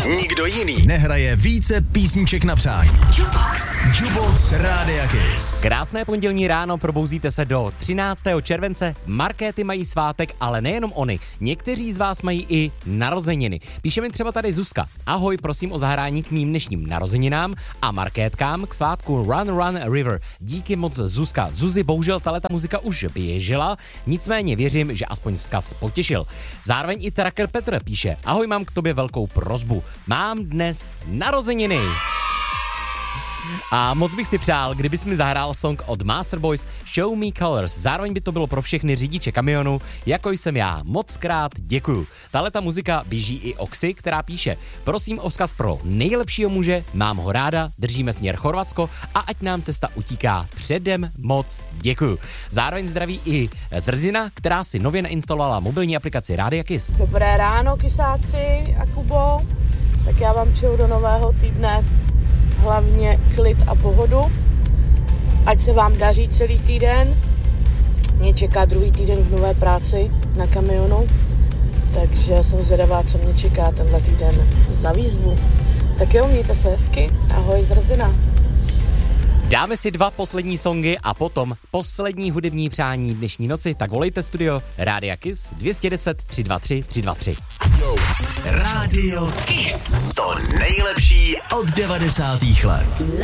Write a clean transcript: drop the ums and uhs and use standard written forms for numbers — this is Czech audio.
nikdo jiný nehraje více písniček na přání. Jukebox Rádia Kiss. Krásné pondělní ráno, probouzíte se do 13. července. Markéty mají svátek, ale nejenom oni. Někteří z vás mají i narozeniny. Píše mi třeba tady Zuzka. Ahoj, prosím o zahrání k mým dnešním narozeninám a markétkám k svátku Run Run River. Díky moc, Zuzka. Zuzi, bohužel tato muzika už běžela, nicméně věřím, že aspoň vzkaz potěšil. Zároveň i Tracker Petr píše. Ahoj, mám k tobě velkou prosbu. Mám dnes narozeniny. A moc bych si přál, kdybys mi zahrál song od Master Boys Show Me Colors. Zároveň by to bylo pro všechny řidiče kamionu, jako jsem já. Moc krát děkuju. Tahleta muzika běží i Oxy, která píše: prosím o vzkaz pro nejlepšího muže, mám ho ráda, držíme směr Chorvatsko a ať nám cesta utíká. Předem moc děkuju. Zároveň zdraví i Zrzina, která si nově nainstalovala mobilní aplikaci Rádia Kiss. Dobré ráno, kysáci a Kubo. Tak já vám přeju do nového týdne hlavně klid a pohodu. Ať se vám daří celý týden. Mě čeká druhý týden v nové práci na kamionu, takže jsem zvědavá, co mě čeká tenhle týden za výzvu. Tak jo, mějte se hezky. Ahoj, Zrzina. Dáme si 2 poslední songy a potom poslední hudební přání dnešní noci, tak volejte studio Rádia Kiss 210 323 323. Rádio Kiss. To nejlepší od 90. let.